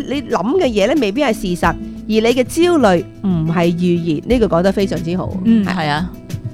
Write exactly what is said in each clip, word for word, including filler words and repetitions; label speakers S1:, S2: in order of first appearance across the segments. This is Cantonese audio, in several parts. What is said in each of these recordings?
S1: 你諗嘅嘢咧未必係事實，而你嘅焦慮唔係預言，呢、這個講得非常之好。
S2: 嗯，係啊。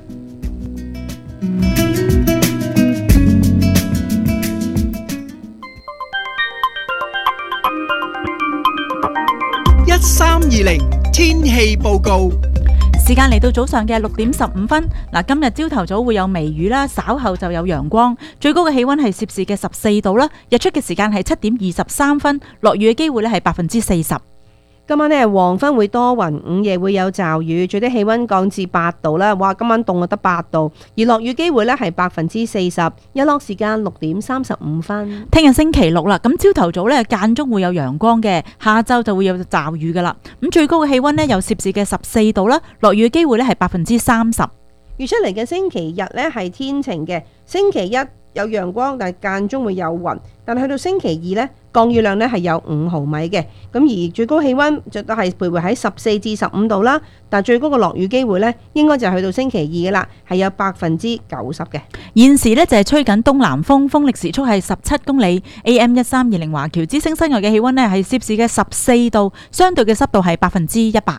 S3: 一三二零天氣報告。
S2: 時間嚟到早上嘅六點十五分，嗱，今日朝頭早會有微雨啦，稍後就有陽光，最高嘅氣溫係攝氏嘅十四度啦，日出嘅時間係七點二十三分，落雨嘅機會咧係百分之四十。
S1: 今晚呢，黃昏會多雲，午夜會有驟雨，最低氣溫降至八度啦。哇，今晚凍啊，得八度，而落雨機會咧係百分之四十。日落時間六點三十五分。
S2: 聽日星期六啦，咁朝頭早咧間中會有陽光嘅，下晝就會有驟雨噶啦。咁最高嘅氣溫呢，有攝氏嘅十四度啦，落雨嘅機會咧係百分之三十。
S1: 預出嚟嘅星期日呢係天晴嘅，星期一有陽光，但係間中會有雲，但係去到星期二呢，降雨量呢係有五毫米嘅，咁而最高氣溫就都係徘徊喺十四至十五度啦，但最高嘅落雨機會呢應該就係去到星期二嘅啦，係有百分之九十嘅。
S2: 現時呢就係吹緊東南風，風力時速係十七公里。A M 一三二零華僑之聲室外嘅氣溫呢係攝氏嘅十四度，相對嘅濕度係百分之一百。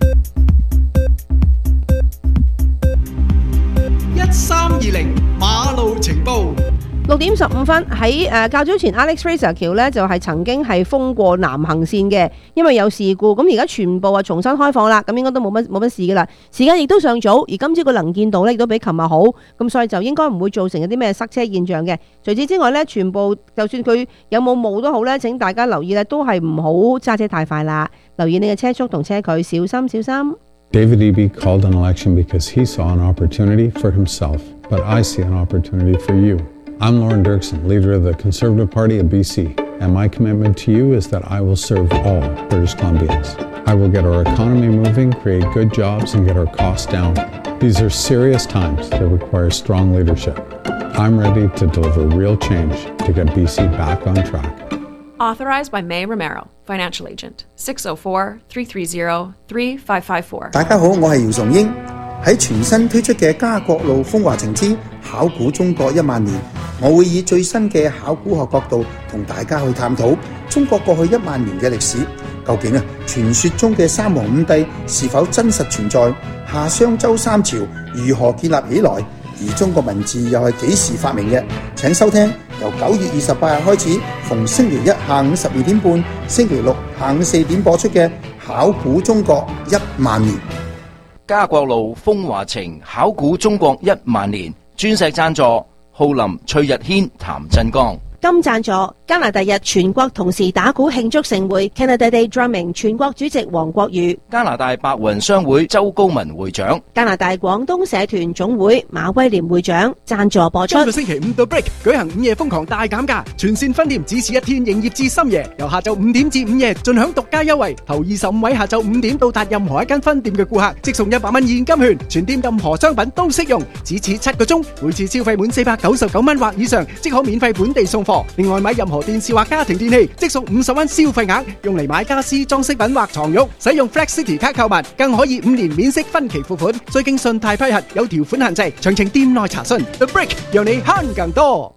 S3: 一三二零馬路情報。
S1: 六點十五分喺誒較早前 Alex Fraser 橋呢就係曾經係封過南行線嘅，因為有事故，咁而家全部啊重新開放啦，咁應該都冇乜冇乜事噶啦。時間亦都尚早，而今朝個能見度呢亦都比琴日好，咁所以就應該唔會造成一啲咩塞車現象嘅。除此之外呢，全部就算佢有冇霧都好呢，請大家留意呢，都係唔好揸車太快啦，留意你嘅車速同車距，小心小心。
S4: David Eby called an election because he saw an opportunity for himself, but I see an opportunity for you. I'm Lauren Dirksen, leader of the Conservative Party of B C, and my commitment to you is that I will serve all British Columbians. I will get our economy moving, create good jobs, and get our costs down. These are serious times that require strong leadership. I'm ready to deliver real change to get B C back on track.
S5: Authorized by May Romero, Financial Agent, six oh four, three three zero, three five five four。
S6: 大家好，我係姚崇英。喺全新推出嘅家國路風華情之考古中國一萬年，我會以最新嘅考古學角度同大家去探討中國過去一萬年嘅歷史。究竟啊，傳說中嘅三皇五帝是否真實存在？夏商周三朝如何建立起來？而中國文字又係幾時發明嘅？請收聽由九月二十八日開始，逢星期一下午十二點半、星期六下午四點播出嘅《考古中國一萬年》。
S7: 家國路風華情考古中國一萬年專石贊助浩林、崔日軒、譚振剛。
S1: 金贊助加拿大日全國同時打鼓慶祝盛會 Canada Day Drumming 全國主席黃國宇，
S7: 加拿大白雲商會周高文會長，
S1: 加拿大廣東社團總會馬威廉會長贊助播出。
S3: 今個星期五到 Break 舉行午夜瘋狂大減價，全線分店只此一天營業至深夜，由下晝五點至午夜盡享獨家優惠。頭二十五位下晝五點到達任何一間分店嘅顧客，即送一百蚊現金券，全店任何商品都適用，只此七個鐘，每次消費滿四百九十九蚊或以上，即可免費本地送貨。另外買任何電視或家庭電器，即送五十蚊消費額，用嚟買家私裝飾品或床褥。使用 Flex City 卡購物，更可以五年免息分期付款，需經信貸批核，有條款限制。詳情店內查詢。The Break 讓你慳更多。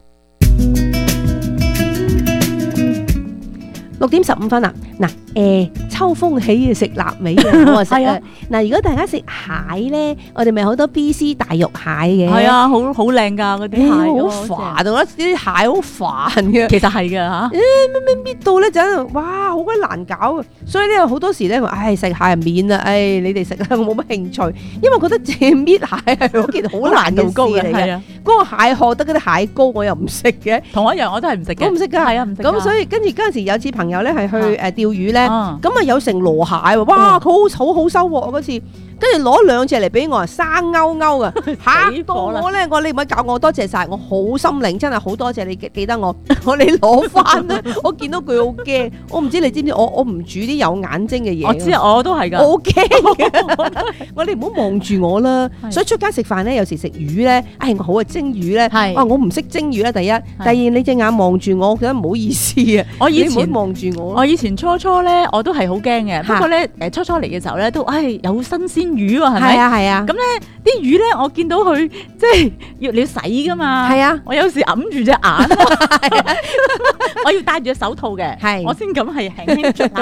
S1: 六點十五分啦，嗱，誒，秋風起啊，食臘味啊，我啊食啊。嗱，如果大家食蟹咧，我哋咪好多 B C 大肉蟹嘅，
S2: 係啊，好好靚噶嗰啲蟹，
S1: 好煩，我覺得啲蟹好煩嘅。
S2: 其實係噶吓，
S1: 誒，咩咩搣到咧就喺度，哇，好鬼難搞啊！所以咧好多時咧，唉，食蟹免啦，唉，你哋食啦，我冇乜興趣，因為覺得淨係搣蟹係一件好難度高嘅嚟嘅。嗰個蟹殼得嗰啲蟹膏，我又唔食嘅。
S2: 同一樣我都係唔食嘅，
S1: 我唔食㗎，係啊，唔食。咁所以跟住嗰陣時有次朋友咧係去誒釣魚咧，咁啊有成籮蟹喎，哇！佢好好好收穫啊嗰次。跟住攞兩隻嚟俾我，生勾勾啊！嚇到我咧，我你唔好搞我，多謝晒，我好心領，真係好多謝你記得我，我你攞翻啦！我見到佢好驚，我唔知你知唔知？我我唔煮啲有眼睛嘅嘢。
S2: 我知，我都係㗎。
S1: 我好驚嘅，我哋唔好望住我啦。所以出街食飯咧，有時食魚咧，唉，我好啊蒸魚咧，哇！我唔識蒸魚啦，第一，第二你隻眼望住我，我覺得唔好意思啊。
S2: 我以前
S1: 望住我，
S2: 我以前初初咧，我都係好驚嘅。不過咧，誒初初嚟嘅時候咧，都唉有新鮮魚喎，係咪？係啊係啊。咁咧啲魚咧，我見到佢即係要你要洗噶嘛。係啊。我有時揞住隻眼，我要戴住隻手套嘅，我先咁係輕輕捽眼。